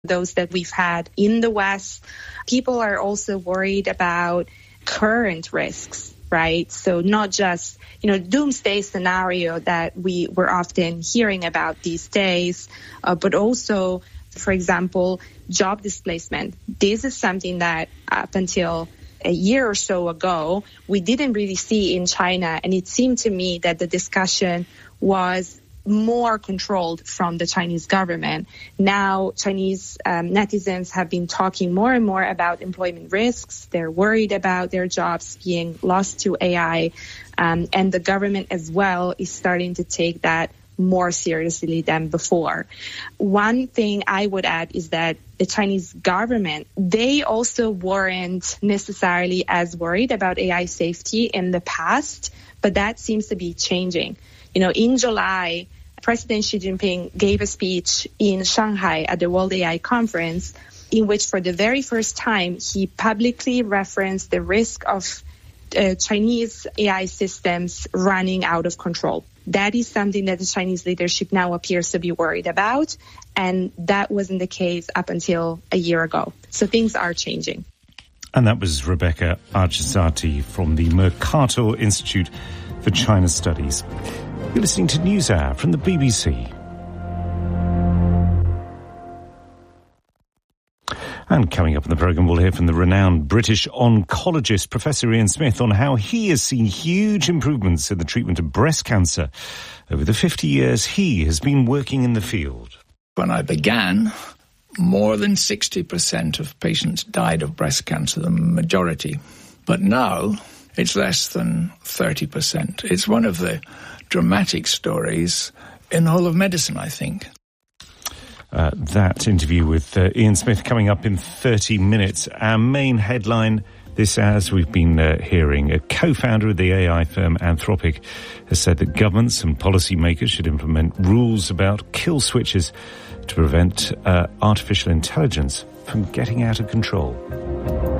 those that we've had in the West. People are also worried about current risks, right? So not just, doomsday scenario that we're often hearing about these days, but also, for example, job displacement. This is something that up until a year or so ago, we didn't really see in China. And it seemed to me that the discussion was more controlled from the Chinese government. Now, Chinese netizens have been talking more and more about employment risks. They're worried about their jobs being lost to AI. And the government as well is starting to take that more seriously than before. One thing I would add is that the Chinese government, they also weren't necessarily as worried about AI safety in the past, but that seems to be changing. In July, President Xi Jinping gave a speech in Shanghai at the World AI Conference in which for the very first time he publicly referenced the risk of Chinese AI systems running out of control. That is something that the Chinese leadership now appears to be worried about, and that wasn't the case up until a year ago. So things are changing. And that was Rebecca Archizati from the Mercator Institute for China Studies. You're listening to NewsHour from the BBC. And coming up in the programme, we'll hear from the renowned British oncologist, Professor Ian Smith, on how he has seen huge improvements in the treatment of breast cancer over the 50 years he has been working in the field. When I began, more than 60% of patients died of breast cancer, the majority. But now, it's less than 30%. It's one of the dramatic stories in the whole of medicine, I think. That interview with Ian Smith coming up in 30 minutes. Our main headline this hour, we've been hearing, a co-founder of the AI firm Anthropic has said that governments and policymakers should implement rules about kill switches to prevent artificial intelligence from getting out of control.